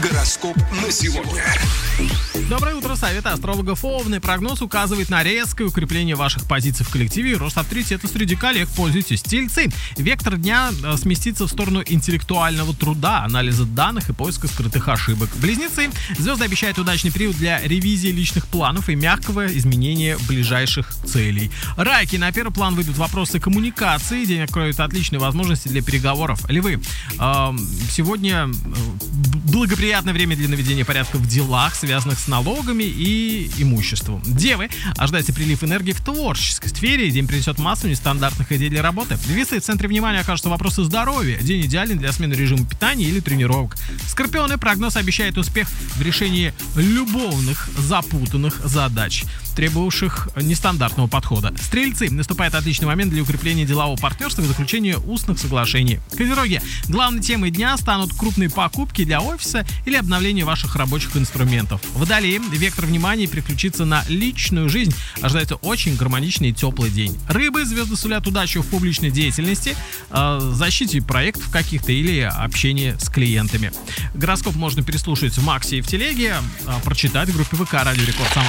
Гороскоп на сегодня. Доброе утро, совет астрологов Овны. Прогноз указывает на резкое укрепление ваших позиций в коллективе и рост авторитета среди коллег. Пользуйтесь. Тельцы. Вектор дня сместится в сторону интеллектуального труда, анализа данных и поиска скрытых ошибок. Близнецы. Звезды обещают удачный период для ревизии личных планов и мягкого изменения ближайших целей. Раки. На первый план выйдут вопросы коммуникации. День откроет отличные возможности для переговоров. Львы. Сегодня благоприятное время для наведения порядка в делах, связанных с налогами и имуществом. Девы. Ожидайте прилив энергии в творческой сфере. День принесет массу нестандартных идей для работы. Весы. В центре внимания окажутся вопросы здоровья. День идеален для смены режима питания или тренировок. Скорпионы. Прогноз обещает успех в решении любовных, запутанных задач, требовавших нестандартного подхода. Стрельцы. Наступает отличный момент для укрепления делового партнерства и заключения устных соглашений. Козероги. Главной темой дня станут крупные покупки для офиса или обновление ваших рабочих инструментов. Водолеи. Вектор внимания переключится на личную жизнь. Ожидается очень гармоничный и теплый день. Рыбы. Звезды сулят удачу в публичной деятельности, защите проектов каких-то или общении с клиентами. Гороскоп можно переслушать в Максе и в Телеге, прочитать в группе ВК Радио Рекорд Самара.